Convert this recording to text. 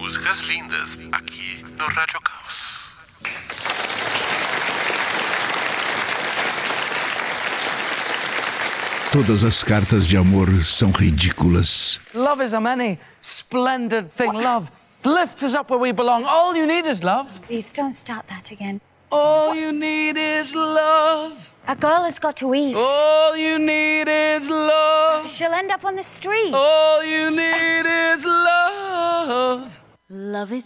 músicas lindas aqui no Rádio Caos. Todas as cartas de amor são ridículas. Love is a many splendid thing. Love lifts us up where we belong. All you need is love. Please don't start that again. All you need is love. A girl has got to eat. All you need is love. She'll end up on the street. All you need is love. Love is